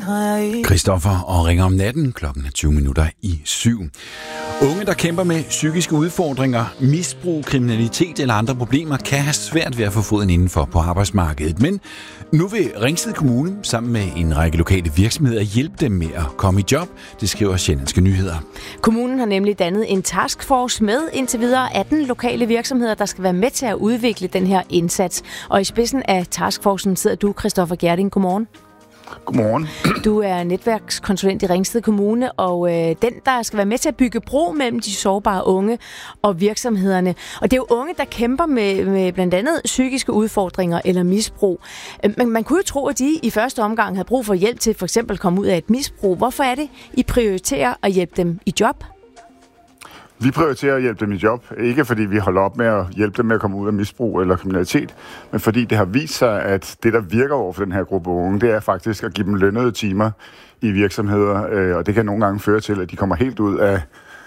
Christoffer og ringer om natten. Klokken er 20 minutter i 7. Unge, der kæmper med psykiske udfordringer, misbrug, kriminalitet eller andre problemer, kan have svært ved at få foden indenfor på arbejdsmarkedet. Men nu vil Ringsted Kommune sammen med en række lokale virksomheder hjælpe dem med at komme i job. Det skriver Sjællandske Nyheder. Kommunen har nemlig dannet en taskforce med indtil videre 18 lokale virksomheder, der skal være med til at udvikle den her indsats. Og i spidsen af taskforcen sidder du, Christoffer Gjerding. Godmorgen. Godmorgen. Du er netværkskonsulent i Ringsted Kommune, og den, der skal være med til at bygge bro mellem de sårbare unge og virksomhederne. Og det er jo unge, der kæmper med blandt andet psykiske udfordringer eller misbrug. Men man kunne jo tro, at de i første omgang havde brug for hjælp til for eksempel at komme ud af et misbrug. Hvorfor er det, I prioriterer at hjælpe dem i job? Vi prioriterer at hjælpe dem i job, ikke fordi vi holder op med at hjælpe dem med at komme ud af misbrug eller kriminalitet, men fordi det har vist sig, at det, der virker over for den her gruppe unge, det er faktisk at give dem lønnede timer i virksomheder, og det kan nogle gange føre til, at de kommer helt ud af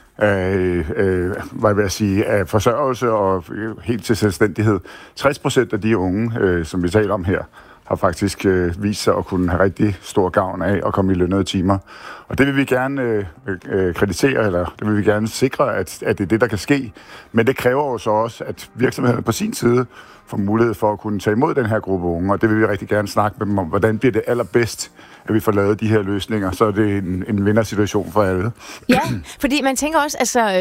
af forsørgelse og helt til selvstændighed. 60% af de unge, som vi taler om her, har faktisk vist sig at kunne have rigtig stor gavn af at komme i lønnede timer. Og det vil vi gerne kreditere, eller det vil vi gerne sikre, at det er det, der kan ske. Men det kræver jo så også, at virksomhederne på sin side får mulighed for at kunne tage imod den her gruppe unge, og det vil vi rigtig gerne snakke med dem om, hvordan bliver det allerbedst, at vi får lavet de her løsninger, så er det en vindersituation for alle. Ja, fordi man tænker også,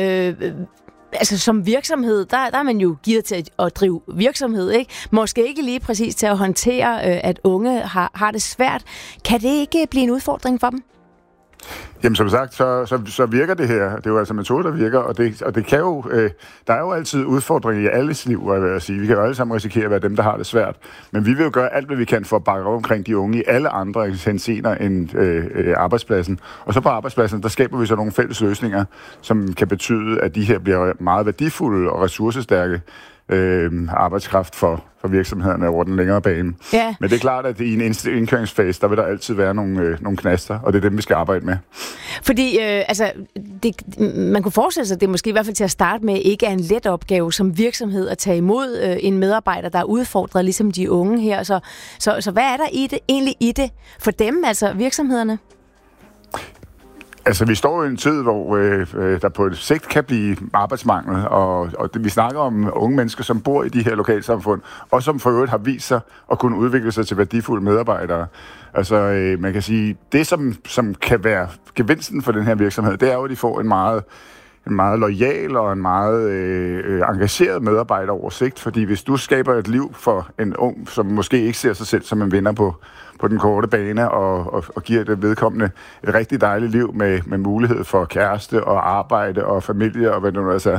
altså som virksomhed, der er man jo gearet til at drive virksomhed, ikke? Måske ikke lige præcis til at håndtere, at unge har det svært. Kan det ikke blive en udfordring for dem? Jamen som sagt, så virker det her. Det er jo altså metode, der virker, og det kan jo... der er jo altid udfordringer i alles liv, hvad jeg vil sige. Vi kan jo alle sammen risikere at være dem, der har det svært. Men vi vil jo gøre alt, hvad vi kan for at bakke op omkring de unge i alle andre henseender end arbejdspladsen. Og så på arbejdspladsen, der skaber vi så nogle fælles løsninger, som kan betyde, at de her bliver meget værdifulde og ressourcestærke arbejdskraft for virksomhederne over den længere bane. Ja. Men det er klart, at i en indkøringsfase, der vil der altid være nogle knaster, og det er dem, vi skal arbejde med. Fordi man kunne forestille sig, at det måske i hvert fald til at starte med ikke er en let opgave som virksomhed at tage imod en medarbejder, der er udfordret, ligesom de unge her. Så hvad er der egentlig i det for dem, altså virksomhederne? Altså, vi står i en tid, hvor der på et sigt kan blive arbejdsmangel, og vi snakker om unge mennesker, som bor i de her lokalsamfund, og som for øvrigt har vist sig at kunne udvikle sig til værdifulde medarbejdere. Altså, man kan sige, det som kan være gevinsten for den her virksomhed, det er jo, at de får en meget loyal og en meget engageret medarbejder over sigt, fordi hvis du skaber et liv for en ung, som måske ikke ser sig selv som en vinder på den korte bane, og giver det vedkommende et rigtig dejligt liv med mulighed for kæreste og arbejde og familie og hvad det nu er,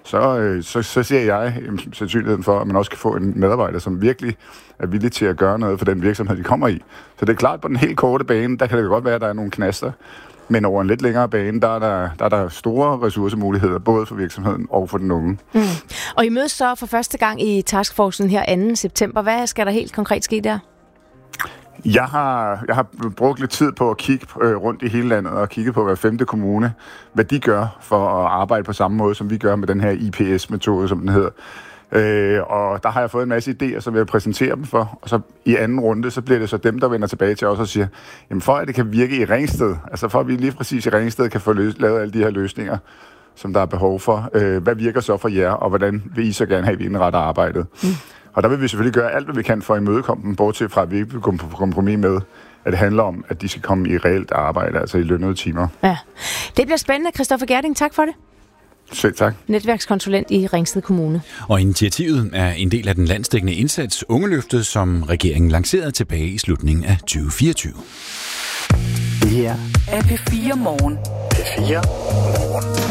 så ser jeg sandsynligheden for, at man også kan få en medarbejder, som virkelig er villig til at gøre noget for den virksomhed, de kommer i. Så det er klart, på den helt korte bane, der kan det godt være, at der er nogle knaster, men over en lidt længere bane, der er der store ressourcemuligheder, både for virksomheden og for den unge. Mm. Og I mødes så for første gang i taskforcen her 2. september. Hvad skal der helt konkret ske der? Jeg har brugt lidt tid på at kigge rundt i hele landet og kigge på hver 5. kommune, hvad de gør for at arbejde på samme måde, som vi gør med den her IPS-metode, som den hedder. Og der har jeg fået en masse idéer, som jeg vil præsentere dem for. Og så i anden runde, så bliver det så dem, der vender tilbage til os og siger, jamen for at det kan virke i Ringsted, altså for at vi lige præcis i Ringsted kan få lavet alle de her løsninger, som der er behov for. Hvad virker så for jer, og hvordan vil I så gerne have, at vi indretter arbejdet? Mm. Og der vil vi selvfølgelig gøre alt, hvad vi kan for at imødekomme dem, bortset fra, at vi ikke vil komme på kompromis med, at det handler om, at de skal komme i reelt arbejde, altså i lønnede timer. Ja, det bliver spændende. Christoffer Gjerding, tak for det. Selv tak. Netværkskonsulent i Ringsted Kommune. Og initiativet er en del af den landsdækkende indsats Ungeløftet, som regeringen lancerede tilbage i slutningen af 2024. Det her er P4 Morgen. P4 Morgen.